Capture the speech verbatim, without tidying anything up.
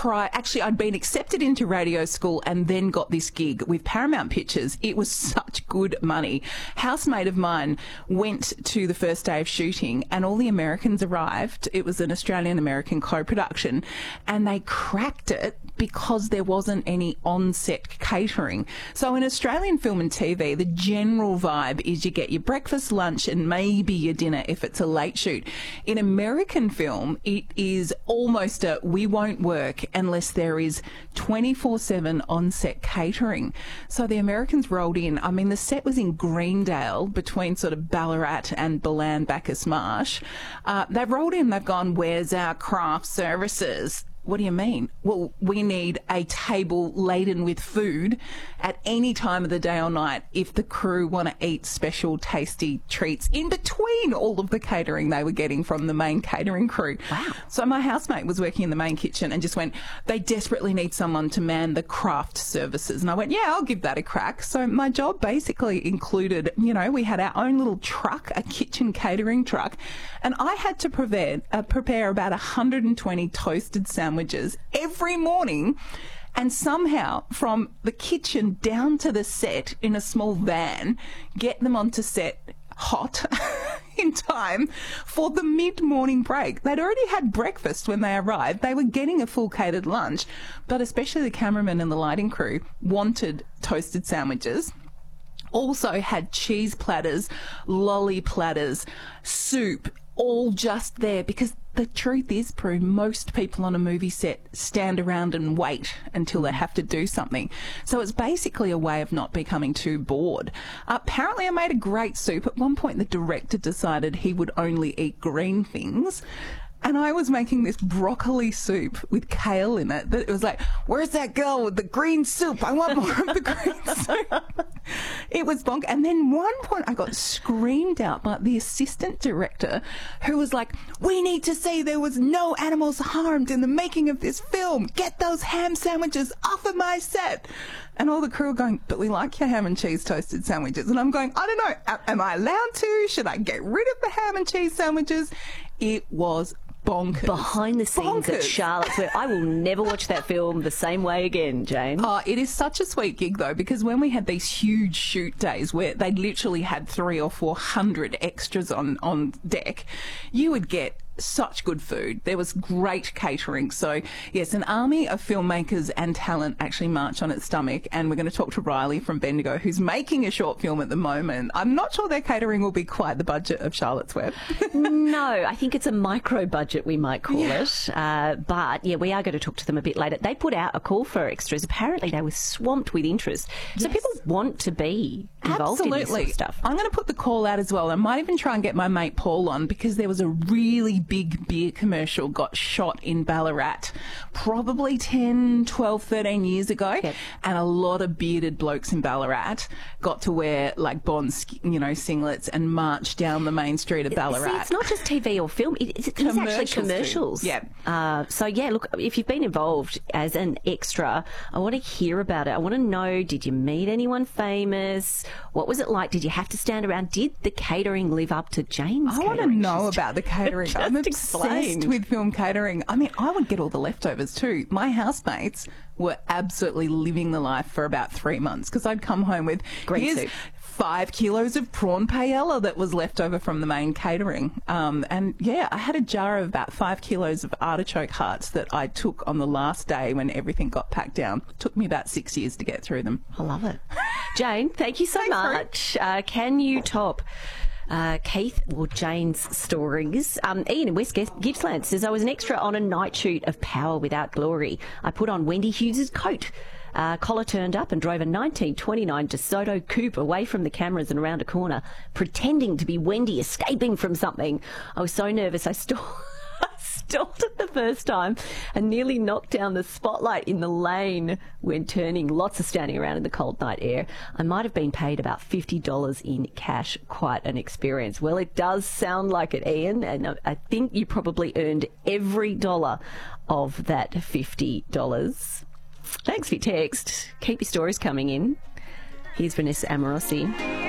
tried, actually I'd been accepted into radio school and then got this gig with Paramount Pictures. It was such good money. Housemate of mine went to the first day of shooting and all the Americans arrived. It was an Australian-American co-production and they cracked it because there wasn't any on-set catering. So in Australian film and T V, the general vibe is you get your breakfast, lunch and maybe your dinner if it's a late shoot. In American film, it is almost a we won't work unless there is twenty-four seven on-set catering. So the Americans rolled in. I mean, the set was in Greendale between sort of Ballarat and Balan Bacchus Marsh. Uh, they've rolled in, they've gone, where's our craft services? What do you mean? Well, we need a table laden with food at any time of the day or night if the crew want to eat special tasty treats in between all of the catering they were getting from the main catering crew. Wow. So my housemate was working in the main kitchen and just went, they desperately need someone to man the craft services. And I went, yeah, I'll give that a crack. So my job basically included, you know, we had our own little truck, a kitchen catering truck, and I had to prepare, uh, prepare about one hundred twenty toasted sandwiches every morning, and somehow from the kitchen down to the set in a small van, get them onto set hot in time for the mid-morning break. They'd already had breakfast when they arrived. They were getting a full catered lunch, but especially the cameraman and the lighting crew wanted toasted sandwiches. Also had cheese platters, lolly platters, soup, all just there, because the truth is, Prue, most people on a movie set stand around and wait until they have to do something. So it's basically a way of not becoming too bored. Uh, apparently I made a great soup. At one point the director decided he would only eat green things. And I was making this broccoli soup with kale in it. That it was like, where's that girl with the green soup? I want more of the green soup. It was bonk. And then one point I got screamed out by the assistant director, who was like, we need to say there was no animals harmed in the making of this film. Get those ham sandwiches off of my set. And all the crew are going, but we like your ham and cheese toasted sandwiches. And I'm going, I don't know, a- am I allowed to? Should I get rid of the ham and cheese sandwiches? It was bonkers. Behind the scenes bonkers. At Charlotte's Web. I will never watch that film the same way again, Jane. Oh, it is such a sweet gig, though, because when we had these huge shoot days where they literally had three or four hundred extras on, on deck, you would get such good food. There was great catering. So, yes, an army of filmmakers and talent actually march on its stomach. And we're going to talk to Riley from Bendigo, who's making a short film at the moment. I'm not sure their catering will be quite the budget of Charlotte's Web. No, I think it's a micro budget, we might call Yeah. it. Uh, but, yeah, we are going to talk to them a bit later. They put out a call for extras. Apparently they were swamped with interest. So Yes. people want to be involved Absolutely. in this sort of stuff. I'm going to put the call out as well. I might even try and get my mate Paul on, because there was a really big beer commercial got shot in Ballarat probably ten, twelve, thirteen years ago. Yep. And a lot of bearded blokes in Ballarat got to wear like Bond, you know, singlets and march down the main street of Ballarat. See, it's not just T V or film. It, it's, it's actually Commercials too. commercials. Yeah. Uh, so, yeah, look, if you've been involved as an extra, I want to hear about it. I want to know, did you meet anyone famous? What was it like? Did you have to stand around? Did the catering live up to Jane's I want to catering? know Just- about the catering. I'm just obsessed explain. with film catering. I mean, I would get all the leftovers too. My housemates were absolutely living the life for about three months because I'd come home with Green here's soup. five kilos of prawn paella that was left over from the main catering. Um, and yeah, I had a jar of about five kilos of artichoke hearts that I took on the last day when everything got packed down. It took me about six years to get through them. I love it. Jane, thank you so Thanks, Ruth. much. Uh, can you top uh, Keith or Jane's stories? Um, Ian in West Gippsland says, I was an extra on a night shoot of Power Without Glory. I put on Wendy Hughes's coat. Uh, collar turned up and drove a nineteen twenty-nine DeSoto coupe away from the cameras and around a corner, pretending to be Wendy escaping from something. I was so nervous I stalled, I stalled it the first time and nearly knocked down the spotlight in the lane when turning. Lots of standing around in the cold night air. I might have been paid about fifty dollars in cash. Quite an experience. Well, it does sound like it, Ian, and I think you probably earned every dollar of that fifty dollars. Thanks for your text. Keep your stories coming in. Here's Vanessa Amorosi.